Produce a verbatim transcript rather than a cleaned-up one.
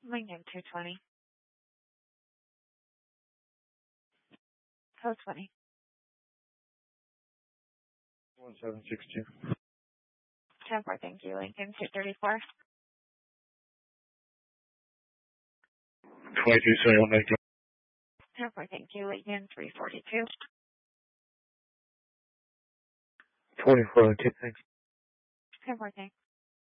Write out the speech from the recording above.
Lincoln two twenty. Code twenty. one seven six two. ten four, thank you. Lincoln two thirty-four. twenty-two seventy-one, Lincoln. ten four, thank you. Lincoln three forty-two. twenty-four, okay, thanks. ten four, thanks.